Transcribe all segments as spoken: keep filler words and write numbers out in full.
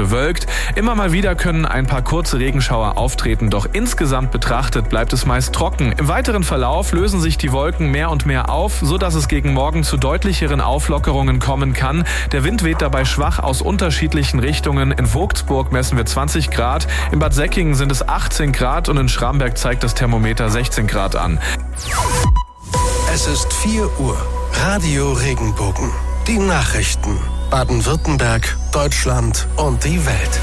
bewölkt. Immer mal wieder können ein paar kurze Regenschauer auftreten, doch insgesamt betrachtet bleibt es meist trocken. Im weiteren Verlauf lösen sich die Wolken mehr und mehr auf, sodass es gegen Morgen zu deutlicheren Auflockerungen kommen kann. Der Wind weht dabei schwach aus unterschiedlichen Richtungen. In Vogtsburg messen wir zwanzig Grad, in Bad Säckingen sind es achtzehn Grad und in Schramberg zeigt das Thermometer sechzehn Grad an. Es ist vier Uhr. Radio Regenbogen. Die Nachrichten. Baden-Württemberg, Deutschland und die Welt.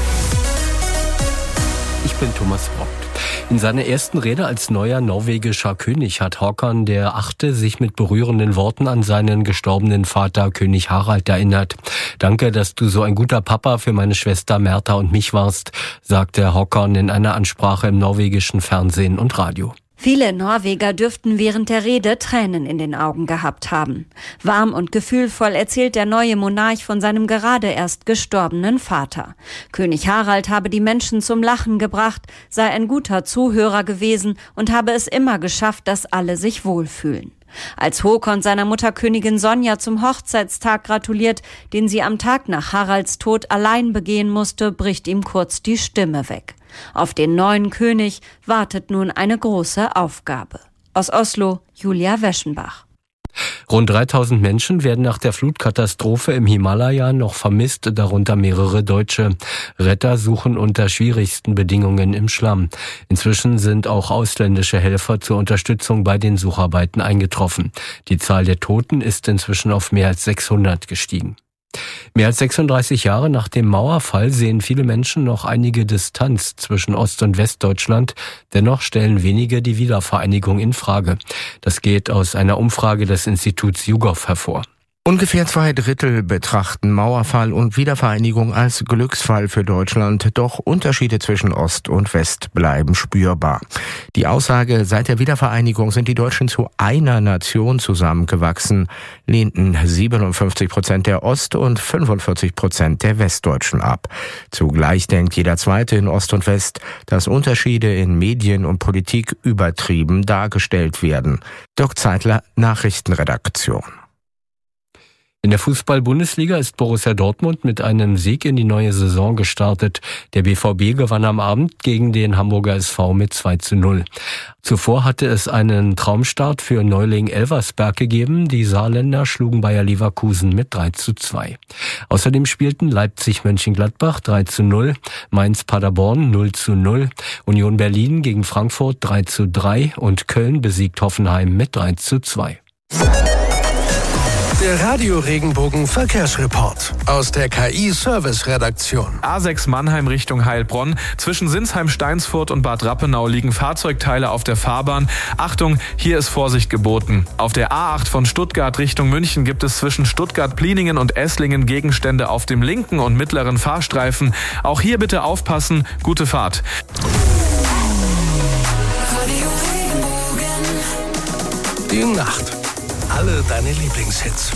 Ich bin Thomas Brockt. In seiner ersten Rede als neuer norwegischer König hat Håkon der Achte sich mit berührenden Worten an seinen gestorbenen Vater König Harald erinnert. Danke, dass du so ein guter Papa für meine Schwester Märtha und mich warst, sagte Håkon in einer Ansprache im norwegischen Fernsehen und Radio. Viele Norweger dürften während der Rede Tränen in den Augen gehabt haben. Warm und gefühlvoll erzählt der neue Monarch von seinem gerade erst gestorbenen Vater. König Harald habe die Menschen zum Lachen gebracht, sei ein guter Zuhörer gewesen und habe es immer geschafft, dass alle sich wohlfühlen. Als Håkon seiner Mutter Königin Sonja zum Hochzeitstag gratuliert, den sie am Tag nach Haralds Tod allein begehen musste, bricht ihm kurz die Stimme weg. Auf den neuen König wartet nun eine große Aufgabe. Aus Oslo, Julia Weschenbach. Rund dreitausend Menschen werden nach der Flutkatastrophe im Himalaya noch vermisst, darunter mehrere Deutsche. Retter suchen unter schwierigsten Bedingungen im Schlamm. Inzwischen sind auch ausländische Helfer zur Unterstützung bei den Sucharbeiten eingetroffen. Die Zahl der Toten ist inzwischen auf mehr als sechshundert gestiegen. Mehr als sechsunddreißig Jahre nach dem Mauerfall sehen viele Menschen noch einige Distanz zwischen Ost- und Westdeutschland. Dennoch stellen wenige die Wiedervereinigung in Frage. Das geht aus einer Umfrage des Instituts YouGov hervor. Ungefähr zwei Drittel betrachten Mauerfall und Wiedervereinigung als Glücksfall für Deutschland, doch Unterschiede zwischen Ost und West bleiben spürbar. Die Aussage, seit der Wiedervereinigung sind die Deutschen zu einer Nation zusammengewachsen, lehnten siebenundfünfzig Prozent der Ost- und fünfundvierzig Prozent der Westdeutschen ab. Zugleich denkt jeder Zweite in Ost und West, dass Unterschiede in Medien und Politik übertrieben dargestellt werden. Dirk Zeitler, Nachrichtenredaktion. In der Fußball-Bundesliga ist Borussia Dortmund mit einem Sieg in die neue Saison gestartet. Der B V B gewann am Abend gegen den Hamburger S V mit zwei zu null. Zuvor hatte es einen Traumstart für Neuling Elversberg gegeben. Die Saarländer schlugen Bayer Leverkusen mit drei zu zwei. Außerdem spielten Leipzig-Mönchengladbach drei zu null, Mainz-Paderborn null zu null, Union Berlin gegen Frankfurt drei zu drei und Köln besiegt Hoffenheim mit drei zu zwei. Der Radio Regenbogen Verkehrsreport aus der K I-Service-Redaktion. A sechs Mannheim Richtung Heilbronn. Zwischen Sinsheim-Steinsfurt und Bad Rappenau liegen Fahrzeugteile auf der Fahrbahn. Achtung, hier ist Vorsicht geboten. Auf der A acht von Stuttgart Richtung München gibt es zwischen Stuttgart-Pliningen und Esslingen Gegenstände auf dem linken und mittleren Fahrstreifen. Auch hier bitte aufpassen. Gute Fahrt. Die Nacht. Alle deine Lieblingshits.